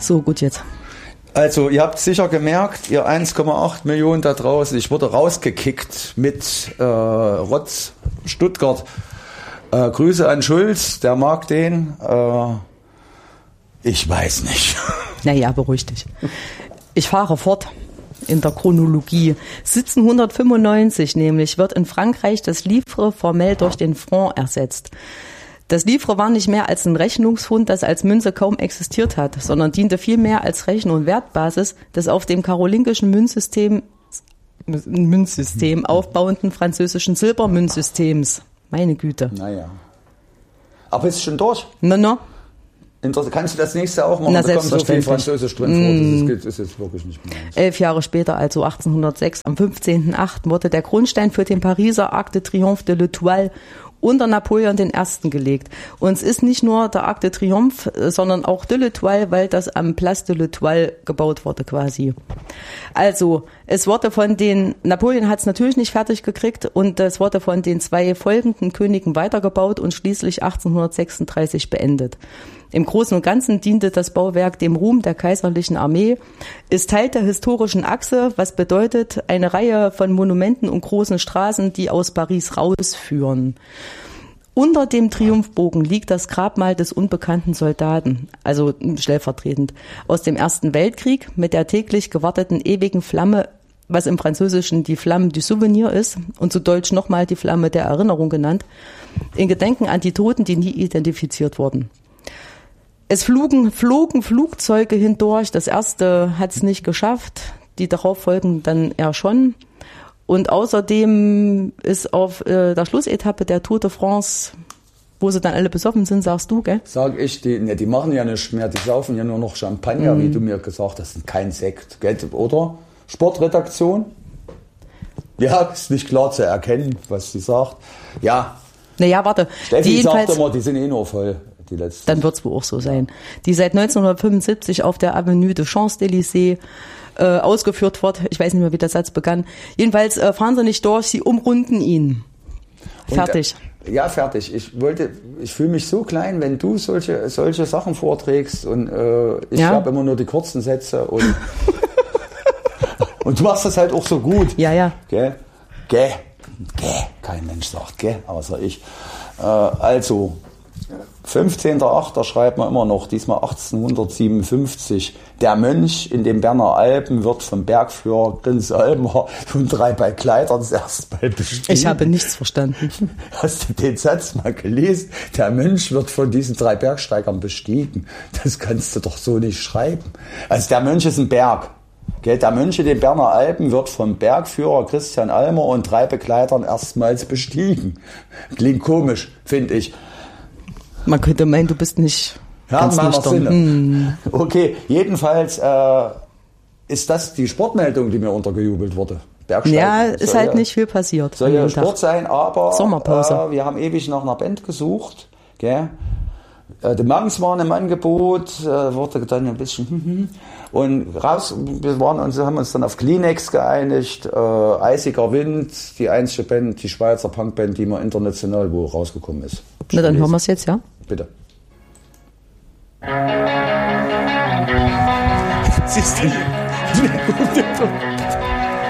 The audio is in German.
So, gut jetzt. Also, ihr habt sicher gemerkt, ihr 1,8 Millionen da draußen, ich wurde rausgekickt mit Rotz Stuttgart. Grüße an Schulz, der mag den. Ich weiß nicht. Naja, beruhig dich. Ich fahre fort in der Chronologie. 1795 nämlich wird in Frankreich das Livre formell durch den Franc ersetzt. Das Livre war nicht mehr als ein Rechnungspfund, das als Münze kaum existiert hat, sondern diente vielmehr als Rechen- und Wertbasis des auf dem karolingischen Münzsystem aufbauenden französischen Silbermünzsystems. Meine Güte. Naja. Aber ist schon durch? No. Kannst du das nächste auch machen? Na, Da kommt so viel selbstverständlich. Französisch drin vor. Das ist jetzt wirklich nicht mehr. 11 Jahre später, also 1806, am 15.08. wurde der Grundstein für den Pariser Arc de Triomphe de l'Étoile unter Napoleon I. gelegt. Und es ist nicht nur der Arc de Triomphe, sondern auch de l'Étoile, weil das am Place de l'Étoile gebaut wurde quasi. Also, Napoleon hat es natürlich nicht fertig gekriegt und es wurde von den 2 folgenden Königen weitergebaut und schließlich 1836 beendet. Im Großen und Ganzen diente das Bauwerk dem Ruhm der kaiserlichen Armee, ist Teil der historischen Achse, was bedeutet eine Reihe von Monumenten und großen Straßen, die aus Paris rausführen. Unter dem Triumphbogen liegt das Grabmal des unbekannten Soldaten, also stellvertretend, aus dem Ersten Weltkrieg mit der täglich gewarteten ewigen Flamme, was im Französischen die Flamme du Souvenir ist und zu Deutsch nochmal die Flamme der Erinnerung genannt, in Gedenken an die Toten, die nie identifiziert wurden. Es flogen Flugzeuge hindurch. Das erste hat es nicht geschafft, die darauf folgen dann eher schon. Und außerdem ist auf der Schlussetappe der Tour de France, wo sie dann alle besoffen sind, sagst du, gell? Sag ich, die machen ja nicht mehr, die saufen ja nur noch Champagner, wie du mir gesagt hast, kein Sekt, gell? Oder? Sportredaktion? Ja, ist nicht klar zu erkennen, was sie sagt. Ja. Naja, warte. Steffi sagt immer, die sind eh nur voll. Die letzten. Dann wird es wohl auch so sein. Die seit 1975 auf der Avenue de Champs-Élysées ausgeführt wird. Ich weiß nicht mehr, wie der Satz begann. Jedenfalls fahren sie nicht durch, sie umrunden ihn. Fertig. Ja, fertig. Ich fühle mich so klein, wenn du solche Sachen vorträgst und ich habe immer nur die kurzen Sätze und und du machst das halt auch so gut. Ja. Gell? Kein Mensch sagt gell, außer ich. Also 15.08. schreibt man immer noch, diesmal 1857. Der Mönch in den Berner Alpen wird vom Bergführer Prinz Almer und 3 Begleitern das erste Mal bestiegen. Ich habe nichts verstanden. Hast du den Satz mal gelesen? Der Mönch wird von diesen 3 Bergsteigern bestiegen. Das kannst du doch so nicht schreiben. Also der Mönch ist ein Berg. Der Mönch in den Berner Alpen wird vom Bergführer Christian Almer und 3 Begleitern erstmals bestiegen. Klingt komisch, finde ich. Man könnte meinen, du bist nicht ganz nüchtern. Okay, jedenfalls ist das die Sportmeldung, die mir untergejubelt wurde. Bergsteigen. Ja, ist halt nicht viel passiert. Soll ja Sport sein, aber Sommerpause. Wir haben ewig nach einer Band gesucht. Gell? Die Monks waren im Angebot, wurde dann ein bisschen und haben uns dann auf Kleenex geeinigt, Eisiger Wind, die einzige Band, die Schweizer Punkband, die mal international wo rausgekommen ist. Na, dann hören wir es jetzt, ja? Bitte. Siehst du?